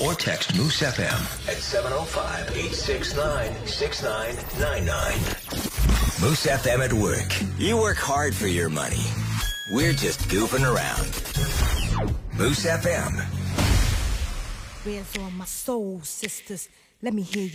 or text Moose FM at 705-869-6999. Moose FM at work. You work hard for your money. We're just goofing around. Moose FM. Where's all my soul sisters? Let me hear